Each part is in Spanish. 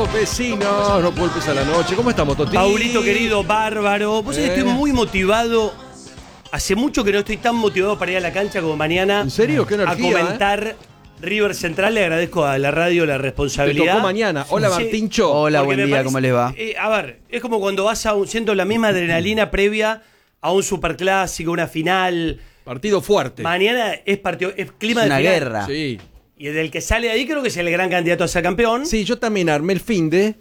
vecinos, no culpes a la noche. ¿Cómo estamos, Toti? Paulito querido, bárbaro. Vos sabés que estoy muy motivado. Hace mucho que no estoy tan motivado para ir a la cancha como mañana. ¿En serio? ¿Qué energía? A comentar River Central. Le agradezco a la radio la responsabilidad. Te tocó mañana. Hola, Sí. Martincho. Hola, Porque buen me día, parece- ¿cómo les va? A ver, es como cuando vas siento la misma adrenalina previa a un superclásico, una final. Partido fuerte. Mañana es partido, es clima Es de una final. guerra. Sí. Y del que sale de ahí creo que es el gran candidato a ser campeón. Sí, yo también armé el finde.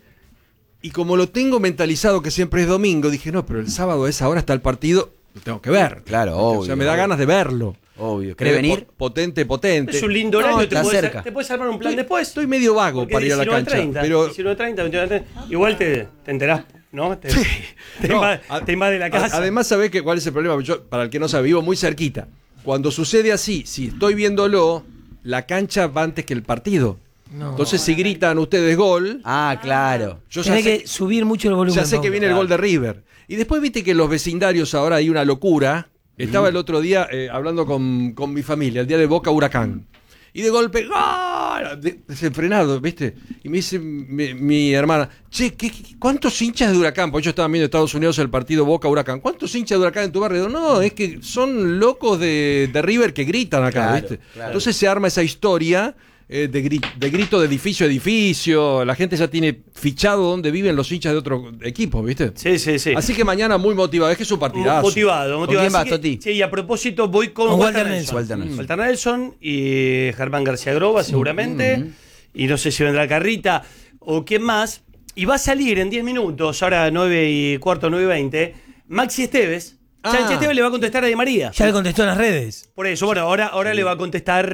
Y como lo tengo mentalizado que siempre es domingo, dije, no, pero el sábado a esa hora está el partido, lo tengo que ver. Claro, O sea, obvio, me da obvio. ganas de verlo. Obvio. ¿Querés venir? Potente. Es un lindo horario, No, te, está puedes, cerca. te puedes armar un plan después. Estoy medio vago Porque para ir a la 19:30, cancha. Pero 19:30, 21:30. Igual te enterás, ¿no? Te No, te invade la casa. Además, ¿sabés cuál es el problema? Yo, para el que no sabe, vivo muy cerquita. Cuando sucede así, si estoy viéndolo, la cancha va antes que el partido. Entonces, si gritan ustedes gol, Ah, claro. yo ya Tenés sé, que subir mucho el volumen. ya sé que Pablo. viene el gol de River. Y después viste que en los vecindarios ahora hay una locura. Estaba el otro día hablando con mi familia, el día de Boca Huracán. Y de golpe, ¡gol! Desenfrenado, ¿viste? Y me dice mi hermana, che, ¿cuántos hinchas de Huracán? Porque yo estaba viendo en Estados Unidos el partido Boca-Huracán. ¿Cuántos hinchas de Huracán en tu barrio? No, es que son locos de River que gritan acá, Claro, ¿viste? claro. Entonces se arma esa historia de grito de edificio a edificio. La gente ya tiene fichado dónde viven los hinchas de otro equipo, ¿viste? Sí, sí, sí. Así que mañana muy motivado. Es que es un partidazo. Motivado. quién Así vas, que- Toti? Sí, y a propósito voy con Con Walter Walter Nelson. Nelson. Walter Nelson. Nelson y Germán García Groba, seguramente. Y no sé si vendrá Carrita o quién más. Y va a salir en 10 minutos, ahora 9:15, 9:20, Maxi Esteves. Maxi Esteves le va a contestar a Di María. Ya le contestó en las redes. Por eso, bueno, ahora le va a contestar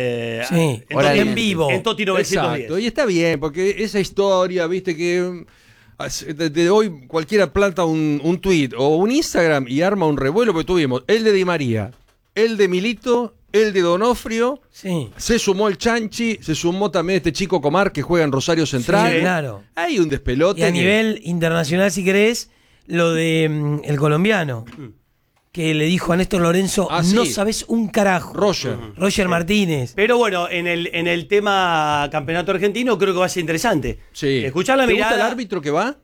Sí, Hora en bien. vivo. en Toti 910. Exacto. Y está bien, porque esa historia, viste que de hoy cualquiera planta un tweet o un Instagram y arma un revuelo, porque tuvimos el de Di María, el de Milito, el de Donofrio, Sí. se sumó el Chanchi, se sumó también este chico Comar que juega en Rosario Central. Sí, claro. Hay un despelote. Y a nivel internacional, si querés, lo de el colombiano, que le dijo a Néstor Lorenzo, Ah, no sí. sabes un carajo. Roger. Martínez. Pero bueno, en el tema campeonato argentino creo que va a ser interesante. Sí. Escuchar la ¿Te mirada. gusta el árbitro que va?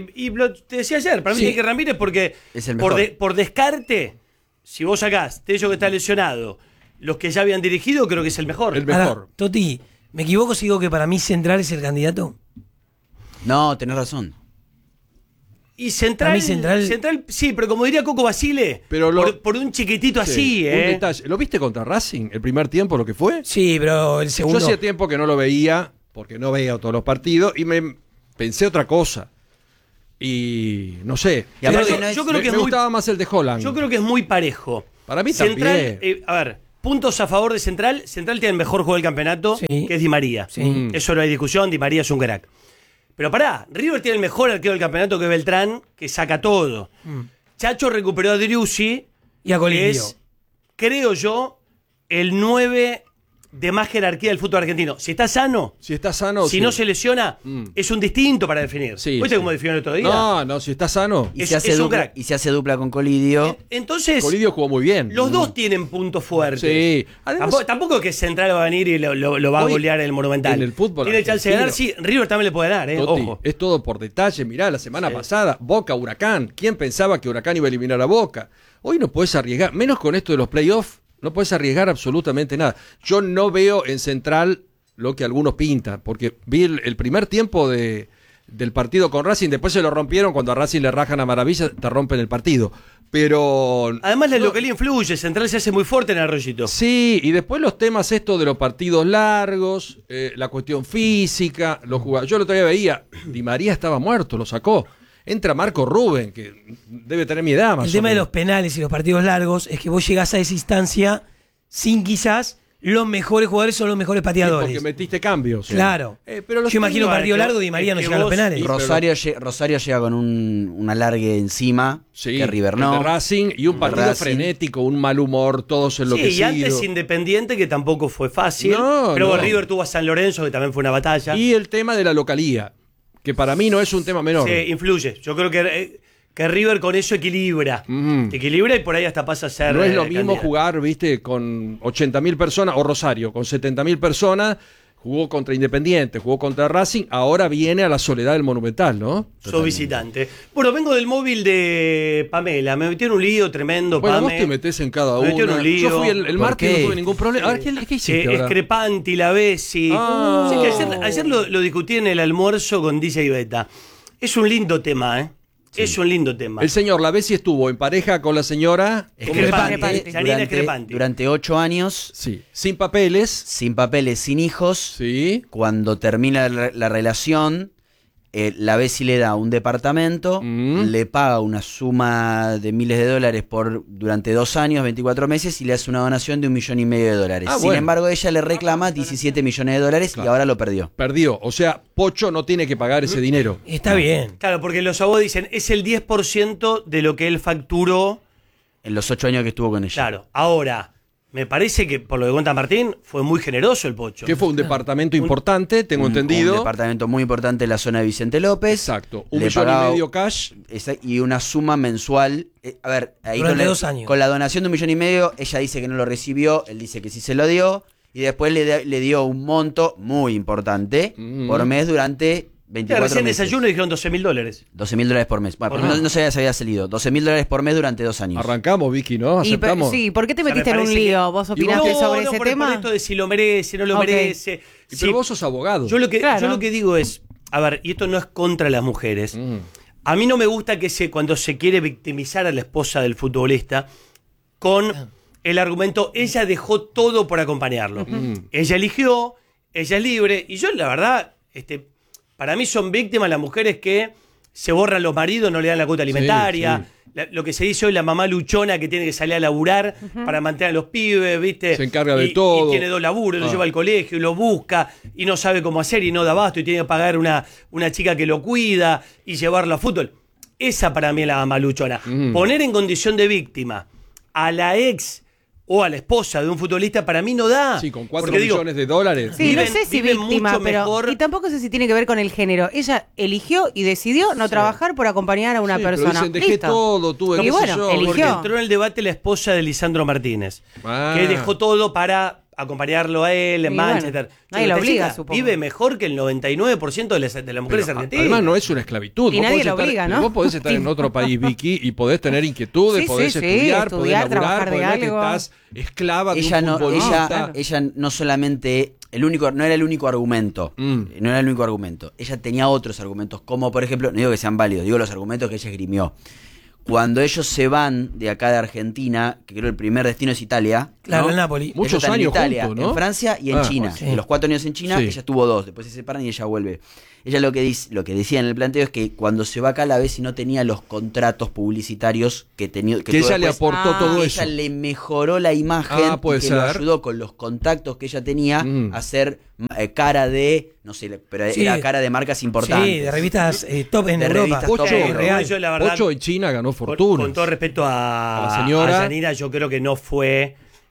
Te decía ayer, para mí Sí. tiene que Ramírez porque Es el mejor. por descarte, si vos sacás Tello que está lesionado, los que ya habían dirigido, creo que es el mejor. El mejor. Ahora, Toti, ¿me equivoco si digo que para mí Central es el candidato? No, tenés razón. Y Central, Para mí Central- sí, pero como diría Coco Basile, Pero por un chiquitito Sí, así, un detalle. ¿Lo viste contra Racing el primer tiempo, lo que fue? Sí, pero el Yo segundo. hacía tiempo que no lo veía, porque no veía todos los partidos, y me pensé otra cosa. Y no sé. Y aparte Pero no es- yo creo que es me muy, gustaba más el de Holland. yo creo que es muy parejo. Para mí Central, también. a ver, puntos a favor de Central. Central tiene el mejor juego del campeonato, Sí. que es Di María. Sí. Eso no hay discusión, Di María es un crack. Pero pará, River tiene el mejor arquero del campeonato, que es Beltrán, que saca todo. Chacho recuperó a Driussi, Y a que Colidio. es, creo yo, el 9 de más jerarquía del fútbol argentino. Si está sano, Si está sano. si sí. no se lesiona, es un distinto para definir. Sí, ¿Viste sí. cómo definió el otro día? No, si está sano. Y, Es- se hace es un dupla, crack. y se hace dupla con Colidio. Entonces, Colidio jugó muy bien. los dos tienen puntos fuertes. Sí. Además- Tampoco es que Central va a venir y lo va a Hoy, golear en el Monumental. en el fútbol Tiene chance de ganar, sí. argentino. River también le puede ganar, Totti, ojo. es todo por detalle. Mirá, la semana pasada, Boca, Huracán. ¿Quién pensaba que Huracán iba a eliminar a Boca? Hoy no puedes arriesgar, menos con esto de los playoffs, no puedes arriesgar absolutamente nada. Yo no veo en Central lo que algunos pintan, porque vi el primer tiempo del partido con Racing, después se lo rompieron, cuando a Racing le rajan a Maravilla, te rompen el partido. Pero... Además, la localidad influye. Central se hace muy fuerte en Arroyito. Sí, y después los temas estos de los partidos largos, la cuestión física, los jugadores. Yo el otro día veía, Di María estaba muerto, lo sacó. Entra Marco Rubén, que debe tener mi edad más El o tema de menos. los penales y los partidos largos es que vos llegás a esa instancia sin quizás los mejores jugadores son los mejores Sí, pateadores. porque metiste cambios. Claro. Pero los Yo imagino un temas partido que- largo, Di María no que llega a los vos- penales. y- Rosario llega con un alargue encima, Sí, que River el no. de Racing y un partido Racing. frenético, un mal humor, todos Sí, enloquecidos. y antes Independiente, que tampoco fue fácil. No, pero no. River tuvo a San Lorenzo, que también fue una batalla. Y el tema de la localía, que para mí no es un tema menor. Sí, influye. Yo creo que River con eso equilibra. Ujú. Equilibra y por ahí hasta pasa a ser. No es lo mismo candidato. jugar, viste, con 80.000 personas, o Rosario, con 70.000 personas, Jugó contra Independiente, jugó contra Racing, ahora viene a la Soledad del Monumental, ¿no? Sos visitante. Bueno, vengo del móvil de Pamela. Me metí en un lío tremendo, Bueno, Pame. vos te metés en cada Me metí en una. un lío. Yo fui el ¿Por martes, qué? no tuve ningún problema. A ver, ¿qué hiciste ahora? Escrepanti, la Bessi. Ah. Sí, que ayer lo discutí en el almuerzo con DJ y Beta. Es un lindo tema, ¿eh? Es un lindo tema. El señor Lavesi estuvo en pareja con la señora... Escrepanti. Janina Durante, Escrepanti. durante 8 años, Sí, sin papeles. sin papeles, sin hijos. Sí. Cuando termina la relación, la Bessi le da un departamento, le paga una suma de miles de dólares durante 2 años, 24 meses, y le hace una donación de $1,5 millones. Ah, Sin bueno. embargo, ella le reclama 17 millones de dólares y ahora lo perdió. Perdió. O sea, Pocho no tiene que pagar ese dinero. Está bien. Claro, porque los abogados dicen, es el 10% de lo que él facturó. En los 8 años que estuvo con ella. Claro, ahora, me parece que por lo que cuenta Martín, fue muy generoso el Pocho. Que fue un departamento importante, tengo entendido. Un departamento muy importante en la zona de Vicente López. Exacto. Le 1,5 pagaba- millones cash. Y una suma mensual. A ver, ahí Durante con 2 años. Con la donación de $1,5 millones, ella dice que no lo recibió, él dice que sí se lo dio, y después le dio un monto muy importante por mes durante 24 Recién meses. desayuno y dijeron $12,000. $12,000 por mes. Bueno, Por mes. no se había salido. $12,000 por mes durante 2 años. Arrancamos, Vicky, ¿no? Y, Aceptamos. sí, ¿por qué te O sea, metiste me en un parece lío? que- ¿Vos opinaste sobre ese por tema? esto de si lo merece, no lo Ok. merece. Y Sí, pero vos sos abogado. yo lo que Claro. digo es, a ver, y esto no es contra las mujeres. A mí no me gusta que cuando se quiere victimizar a la esposa del futbolista con el argumento, ella dejó todo por acompañarlo. Ella eligió, ella es libre, y yo la verdad, para mí son víctimas las mujeres que se borran los maridos, no le dan la cuota alimentaria. Lo que se dice hoy, la mamá luchona que tiene que salir a laburar para mantener a los pibes, ¿viste? Se encarga de Y todo. tiene 2 laburos, lo lleva al colegio, y lo busca, y no sabe cómo hacer, y no da abasto, y tiene que pagar una chica que lo cuida, y llevarlo a fútbol. Esa para mí es la mamá luchona. Poner en condición de víctima a la ex o a la esposa de un futbolista, para mí no da. Sí, con 4 Porque digo, millones de dólares. Sí, Viven- no sé si viven víctima, mucho pero. mejor. Y tampoco sé si tiene que ver con el género. Ella eligió y decidió no trabajar por acompañar a una Sí, pero persona. dicen, dejé Listo. todo, tuve Y qué sé bueno, yo. eligió. Porque entró en el debate la esposa de Lisandro Martínez, Ah. que dejó todo para acompañarlo a él en Y Manchester. bueno, nadie Yo, lo esta obliga, chica supongo. vive mejor que el 99% de las mujeres Pero, argentinas. además no es una esclavitud. Y Vos nadie podés lo estar- obliga, ¿no? Vos podés estar en otro país, Vicky, y podés tener inquietudes, Sí, podés sí, sí, estudiar, podés estudiar, laburar, trabajar de podés no es que algo. estás esclava de Ella un no, futbolista. ella no solamente no era el único argumento. No era el único argumento. Ella tenía otros argumentos, como por ejemplo, no digo que sean válidos, digo los argumentos que ella esgrimió. Cuando ellos se van de acá de Argentina, que creo el primer destino es Italia. Claro, ¿no? el Napoli. Muchos Ellos están años en Italia, juntos, ¿no? en Francia y en Ah, China. sí. De los 4 años en China, Sí. ella estuvo 2, después se separan y ella vuelve. Ella lo que decía en el planteo es que cuando se va acá la vez y no tenía los contratos publicitarios que tenía. Que ella le aportó Ah. todo que eso. ella le mejoró la imagen Puede y que lo ser. ayudó con los contactos que ella tenía Mm. a hacer cara de, no sé, pero Sí. era cara de marcas importantes. Sí, de revistas top en De Europa. revistas top. Pocho, Real. Yo, la verdad, Pocho en China ganó fortuna. con todo respeto A la señora. a Yanira, yo creo que no fue.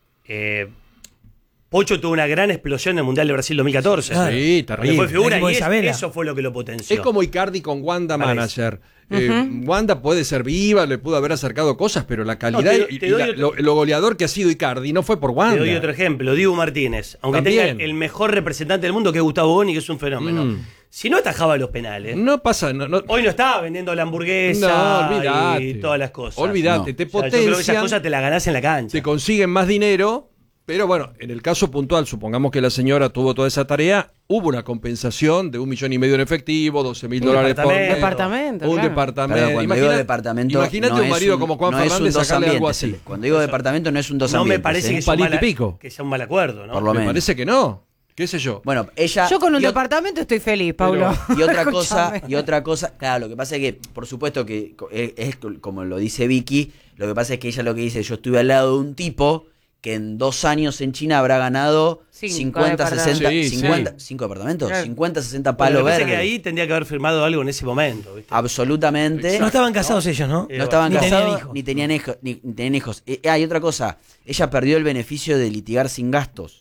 Pocho tuvo una gran explosión en el Mundial de Brasil 2014. Ah, Sí, Porque terrible. fue figura El equipo y de Isabela. eso fue lo que lo potenció. Es como Icardi con Wanda Parece. Manager. Wanda puede ser viva, le pudo haber acercado cosas, pero la calidad No, te y doy otro- lo goleador que ha sido Icardi no fue por Wanda. Te doy otro ejemplo, Dibu Martínez. Aunque También. tenga el mejor representante del mundo, que es Gustavo Boni, que es un fenómeno. Si no atajaba los penales, No pasa, hoy no estaba vendiendo la hamburguesa No, olvidate. y todas las cosas. Olvidate, No. te O sea, yo creo que esas potencian, cosas te las ganás en la cancha. te consiguen más dinero, pero bueno, en el caso puntual, supongamos que la señora tuvo toda esa tarea, hubo una compensación de $1,5 millones en efectivo, $12,000 por departamento. mes. Departamento, Un claro. departamento. Pero cuando digo departamento, Imagínate no un marido es como Juan no es un Fernández dos sacarle algo ambientes. así. Cuando digo departamento no es un dos No ambientes. me parece que, Un sea un palito mal, y pico. que sea un mal acuerdo, ¿no? Por lo Me menos. parece que no. ¿Qué sé yo? Bueno, ella. Yo con un y ot- departamento estoy feliz, Paulo. Y Escúchame. otra cosa, claro, lo que pasa es que, por supuesto que es como lo dice Vicky, lo que pasa es que ella lo que dice, yo estuve al lado de un tipo que en 2 años en China habrá ganado 50, 60, Sí, 50, sí. 5 departamentos, Claro. 50, 60 Pero palos me parece verdes. que ahí tendría que haber firmado algo en ese momento, ¿viste? Absolutamente. No estaban casados ellos, ¿no? No estaban Ni tenían casados hijos. ni tenían hijos. Ni tenían hijos. Y otra cosa, ella perdió el beneficio de litigar sin gastos.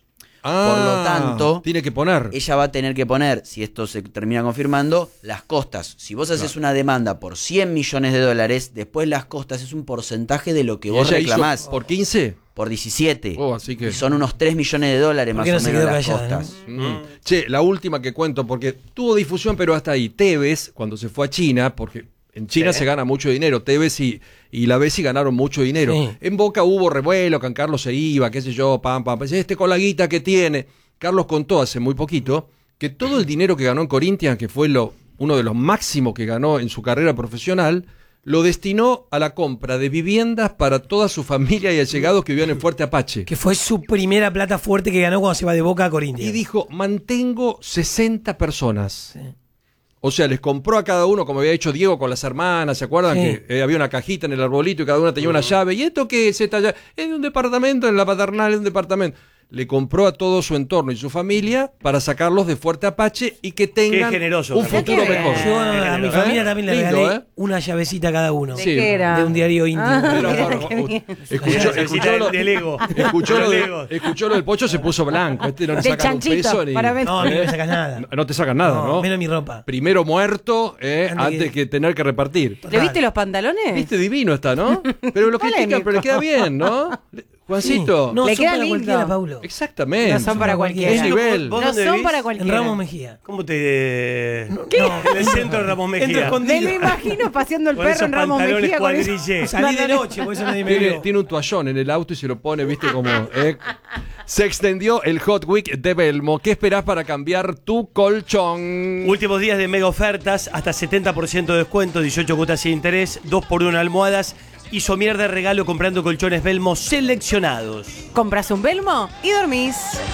Por lo tanto, tiene que poner. ella va a tener que poner, si esto se termina confirmando, las costas. Si vos haces una demanda por 100 millones de dólares, después las costas es un porcentaje de lo que vos Ella hizo reclamás. por 15. Por 17. Así que... Y son unos 3 millones de dólares ¿Por más qué no o se menos quedó las callada, costas. Che, la última que cuento, porque tuvo difusión, pero hasta ahí. Tevez, cuando se fue a China, porque en China se gana mucho dinero, Tevez y la Bessi ganaron mucho dinero. Sí. En Boca hubo revuelo, que Carlos se iba, qué sé yo, pam. Con la guita que tiene. Carlos contó hace muy poquito que todo el dinero que ganó en Corinthians, que fue uno de los máximos que ganó en su carrera profesional, lo destinó a la compra de viviendas para toda su familia y allegados que vivían en Fuerte Apache. Que fue su primera plata fuerte que ganó cuando se va de Boca a Corinthians. Y dijo, mantengo 60 personas. Sí. O sea, les compró a cada uno, como había hecho Diego con las hermanas, ¿se acuerdan? Sí. Que había una cajita en el arbolito y cada una tenía una llave. ¿Y esto qué es esta llave? Es de un departamento, en la paternal es un departamento. Le compró a todo su entorno y su familia para sacarlos de Fuerte Apache y que tengan Qué generoso, un futuro Qué bien. mejor. Yo a mi familia también le Lindo, regalé una llavecita a cada uno. ¿De Sí. qué era? De un diario íntimo. Pero, Mira bueno, qué bien. escuchó lo del Lego. escuchó lo del Pocho, se puso blanco. No le Del sacan un chanchito, peso ni... para ver. No, a mí no me sacas nada. No te sacan nada, ¿no? Menos mi ropa. Primero muerto, antes que- que tener que repartir. ¿Le viste los pantalones? Viste, divino está, ¿no? Pero lo critican, Polémico. pero le queda bien, ¿no? Juancito. No, Le son queda para lindo. cualquiera, Paulo. Exactamente. No son para cualquiera. ¿Qué nivel? ¿Vos No dónde son vivís? para En cualquiera. Ramos Mejía. ¿Cómo te...? ¿Qué? En el centro de Ramos Entro Mejía. escondido. Me lo imagino paseando el Con perro esos en Ramos pantalones Mejía con eso. cuadrillé. Salí de noche, por eso nadie me vio. Tiene un toallón en el auto y se lo pone, viste, como... Se extendió el Hot Week de Belmo. ¿Qué esperás para cambiar tu colchón? Últimos días de mega ofertas, hasta 70% de descuento, 18 cuotas sin interés, 2x1 almohadas y somier de regalo comprando colchones Belmo seleccionados. Compras un Belmo y dormís.